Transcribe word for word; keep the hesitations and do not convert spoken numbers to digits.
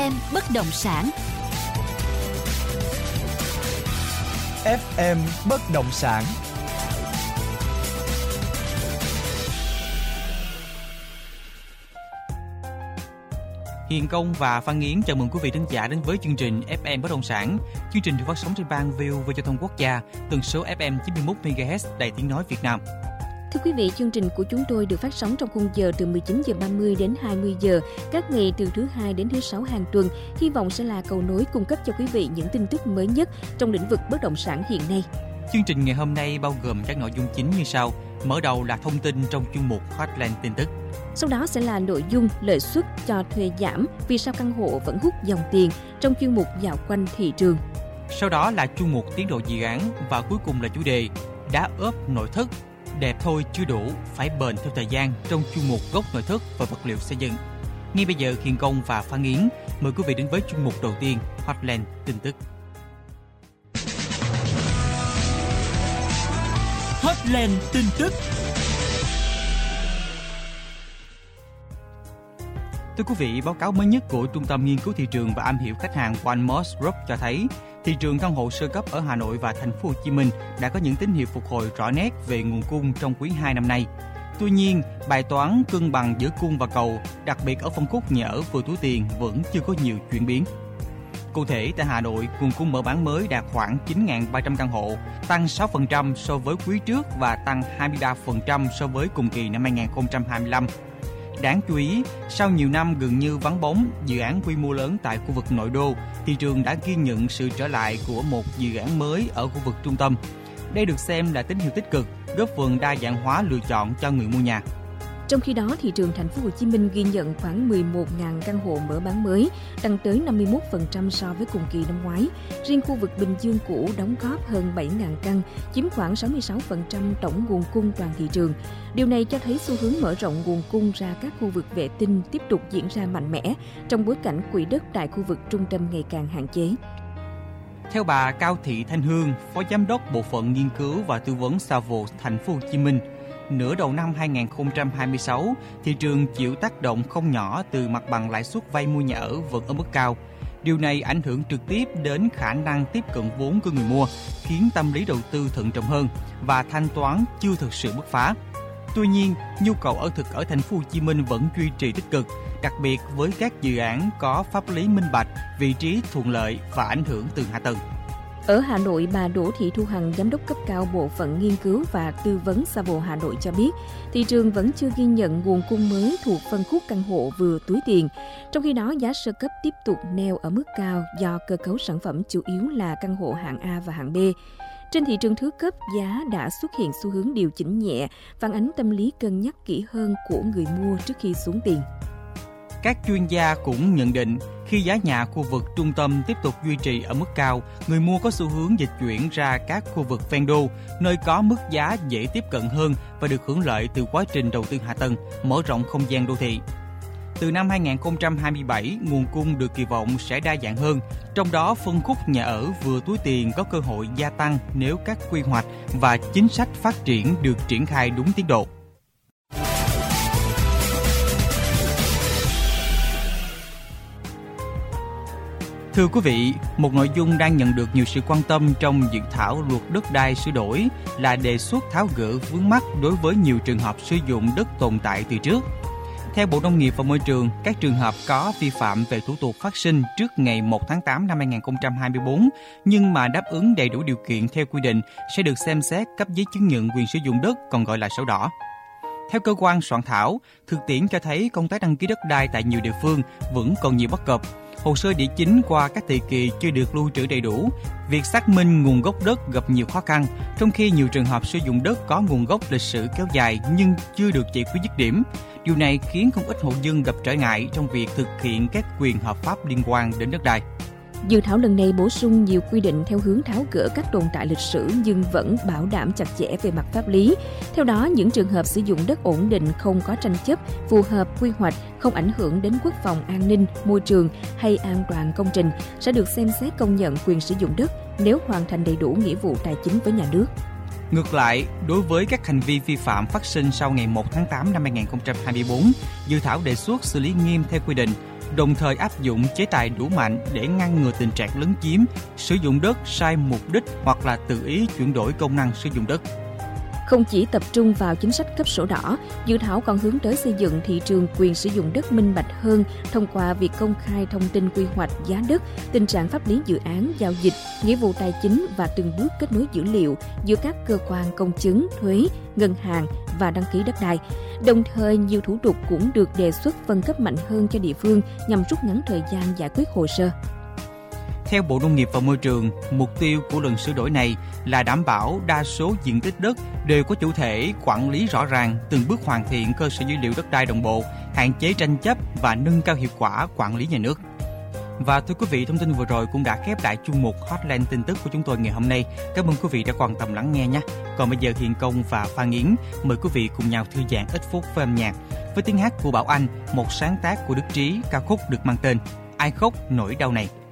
em bất động sản. ép em bất động sản. Hiền Công và Phan Nghiến chào mừng quý vị thính giả đến với chương trình ép em bất động sản. Chương trình được phát sóng trên ban vê o vê Giao thông Quốc gia, tần số ép em chín mươi mốt mê ga héc Đài Tiếng nói Việt Nam. Thưa quý vị, chương trình của chúng tôi được phát sóng trong khung giờ từ mười chín giờ ba mươi đến hai mươi giờ, các ngày từ thứ hai đến thứ sáu hàng tuần. Hy vọng sẽ là cầu nối cung cấp cho quý vị những tin tức mới nhất trong lĩnh vực bất động sản hiện nay. Chương trình ngày hôm nay bao gồm các nội dung chính như sau. Mở đầu là thông tin trong chuyên mục Hotline tin tức. Sau đó sẽ là nội dung lợi suất cho thuê giảm, vì sao căn hộ vẫn hút dòng tiền trong chuyên mục dạo quanh thị trường. Sau đó là chuyên mục tiến độ dự án và cuối cùng là chủ đề đá ốp nội thất. Đẹp thôi chưa đủ, phải bền theo thời gian trong chuyên mục gốc nội thất và vật liệu xây dựng. Ngay bây giờ, Hiền Công và Phan Nghiến mời quý vị đến với chuyên mục đầu tiên, Hotline tin tức. Hotline tin tức. Thưa quý vị, báo cáo mới nhất của Trung tâm Nghiên cứu Thị trường và Am hiểu khách hàng One Moss Group cho thấy thị trường căn hộ sơ cấp ở Hà Nội và Thành phố Hồ Chí Minh đã có những tín hiệu phục hồi rõ nét về nguồn cung trong quý hai năm nay. Tuy nhiên, bài toán cân bằng giữa cung và cầu, đặc biệt ở phân khúc nhà ở vừa túi tiền vẫn chưa có nhiều chuyển biến. Cụ thể, tại Hà Nội, nguồn cung mở bán mới đạt khoảng chín nghìn ba trăm căn hộ, tăng sáu phần trăm so với quý trước và tăng hai mươi ba phần trăm so với cùng kỳ năm hai nghìn không trăm hai mươi lăm. Đáng chú ý, sau nhiều năm gần như vắng bóng dự án quy mô lớn tại khu vực nội đô, thị trường đã ghi nhận sự trở lại của một dự án mới ở khu vực trung tâm. Đây được xem là tín hiệu tích cực, góp phần đa dạng hóa lựa chọn cho người mua nhà. Trong khi đó, thị trường Thành phố Hồ Chí Minh ghi nhận khoảng mười một nghìn căn hộ mở bán mới, tăng tới năm mươi mốt phần trăm so với cùng kỳ năm ngoái. Riêng khu vực Bình Dương cũ đóng góp hơn bảy nghìn căn, chiếm khoảng sáu mươi sáu phần trăm tổng nguồn cung toàn thị trường. Điều này cho thấy xu hướng mở rộng nguồn cung ra các khu vực vệ tinh tiếp tục diễn ra mạnh mẽ trong bối cảnh quỹ đất tại khu vực trung tâm ngày càng hạn chế. Theo bà Cao Thị Thanh Hương, Phó Giám đốc Bộ phận Nghiên cứu và Tư vấn Savills Thành phố Hồ Chí Minh, nửa đầu năm hai nghìn không trăm hai mươi sáu, thị trường chịu tác động không nhỏ từ mặt bằng lãi suất vay mua nhà ở vẫn ở mức cao. Điều này ảnh hưởng trực tiếp đến khả năng tiếp cận vốn của người mua, khiến tâm lý đầu tư thận trọng hơn và thanh toán chưa thực sự bứt phá. Tuy nhiên, nhu cầu ở thực ở Thành phố Hồ Chí Minh vẫn duy trì tích cực, đặc biệt với các dự án có pháp lý minh bạch, vị trí thuận lợi và ảnh hưởng từ hạ tầng. Ở Hà Nội, bà Đỗ Thị Thu Hằng, Giám đốc cấp cao Bộ phận Nghiên cứu và Tư vấn Savills Hà Nội cho biết, thị trường vẫn chưa ghi nhận nguồn cung mới thuộc phân khúc căn hộ vừa túi tiền. Trong khi đó, giá sơ cấp tiếp tục neo ở mức cao do cơ cấu sản phẩm chủ yếu là căn hộ hạng A và hạng B. Trên thị trường thứ cấp, giá đã xuất hiện xu hướng điều chỉnh nhẹ, phản ánh tâm lý cân nhắc kỹ hơn của người mua trước khi xuống tiền. Các chuyên gia cũng nhận định, khi giá nhà khu vực trung tâm tiếp tục duy trì ở mức cao, người mua có xu hướng dịch chuyển ra các khu vực ven đô, nơi có mức giá dễ tiếp cận hơn và được hưởng lợi từ quá trình đầu tư hạ tầng, mở rộng không gian đô thị. Từ năm hai nghìn không trăm hai mươi bảy, nguồn cung được kỳ vọng sẽ đa dạng hơn, trong đó phân khúc nhà ở vừa túi tiền có cơ hội gia tăng nếu các quy hoạch và chính sách phát triển được triển khai đúng tiến độ. Thưa quý vị, một nội dung đang nhận được nhiều sự quan tâm trong dự thảo luật đất đai sửa đổi là đề xuất tháo gỡ vướng mắc đối với nhiều trường hợp sử dụng đất tồn tại từ trước. Theo Bộ Nông nghiệp và Môi trường, các trường hợp có vi phạm về thủ tục phát sinh trước ngày một tháng tám năm hai nghìn không trăm hai mươi tư nhưng mà đáp ứng đầy đủ điều kiện theo quy định sẽ được xem xét cấp giấy chứng nhận quyền sử dụng đất, còn gọi là sổ đỏ. Theo cơ quan soạn thảo, thực tiễn cho thấy công tác đăng ký đất đai tại nhiều địa phương vẫn còn nhiều bất cập. Hồ sơ địa chính qua các thời kỳ chưa được lưu trữ đầy đủ, việc xác minh nguồn gốc đất gặp nhiều khó khăn, trong khi nhiều trường hợp sử dụng đất có nguồn gốc lịch sử kéo dài nhưng chưa được giải quyết dứt điểm. Điều này khiến không ít hộ dân gặp trở ngại trong việc thực hiện các quyền hợp pháp liên quan đến đất đai. Dự thảo lần này bổ sung nhiều quy định theo hướng tháo gỡ các tồn tại lịch sử nhưng vẫn bảo đảm chặt chẽ về mặt pháp lý. Theo đó, những trường hợp sử dụng đất ổn định không có tranh chấp, phù hợp quy hoạch, không ảnh hưởng đến quốc phòng an ninh, môi trường hay an toàn công trình sẽ được xem xét công nhận quyền sử dụng đất nếu hoàn thành đầy đủ nghĩa vụ tài chính với nhà nước. Ngược lại, đối với các hành vi vi phạm phát sinh sau ngày một tháng tám năm hai nghìn không trăm hai mươi tư, dự thảo đề xuất xử lý nghiêm theo quy định, đồng thời áp dụng chế tài đủ mạnh để ngăn ngừa tình trạng lấn chiếm, sử dụng đất sai mục đích hoặc là tự ý chuyển đổi công năng sử dụng đất. Không chỉ tập trung vào chính sách cấp sổ đỏ, dự thảo còn hướng tới xây dựng thị trường quyền sử dụng đất minh bạch hơn thông qua việc công khai thông tin quy hoạch, giá đất, tình trạng pháp lý dự án, giao dịch, nghĩa vụ tài chính và từng bước kết nối dữ liệu giữa các cơ quan công chứng, thuế, ngân hàng và đăng ký đất đai. Đồng thời, nhiều thủ tục cũng được đề xuất phân cấp mạnh hơn cho địa phương nhằm rút ngắn thời gian giải quyết hồ sơ. Theo Bộ Nông nghiệp và Môi trường, mục tiêu của lần sửa đổi này là đảm bảo đa số diện tích đất đều có chủ thể quản lý rõ ràng, từng bước hoàn thiện cơ sở dữ liệu đất đai đồng bộ, hạn chế tranh chấp và nâng cao hiệu quả quản lý nhà nước. Và thưa quý vị, thông tin vừa rồi cũng đã khép lại chuyên mục Hotline tin tức của chúng tôi ngày hôm nay. Cảm ơn quý vị đã quan tâm lắng nghe nhé. Còn bây giờ Hiền Công và Phan Yến mời quý vị cùng nhau thư giãn ít phút với âm nhạc với tiếng hát của Bảo Anh, một sáng tác của Đức Trí, ca khúc được mang tên Ai khóc nỗi đau này.